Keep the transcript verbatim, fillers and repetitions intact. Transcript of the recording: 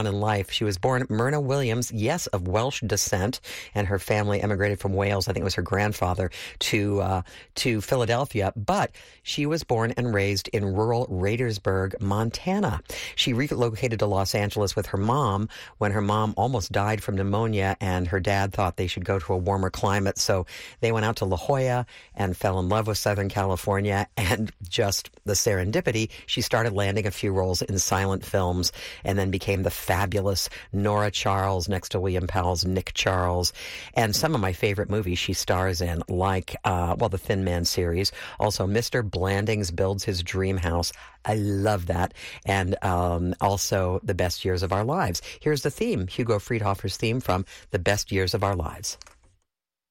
on in life. She was born Myrna Williams, yes, of Welsh descent, and her family emigrated from Wales. I think it was her grandfather to uh, to Philadelphia, but she was born and raised in rural Raidersburg, Montana. She relocated to Los Angeles with her mom when her mom almost died from pneumonia, and her dad thought they should go to a warmer climate, so they went out to La Jolla and fell in love with Southern California, and just the serendipity, she started landing a few roles in silent films and then became the fabulous Nora Charles next to William Powell's Nick Charles. And some of my favorite movies she stars in, like, uh, well, the Thin Man series, also Mister Blandings Builds His Dream House. I love that. And um, also The Best Years of Our Lives. Here's the theme, Hugo Friedhofer's theme from The Best Years of Our Lives.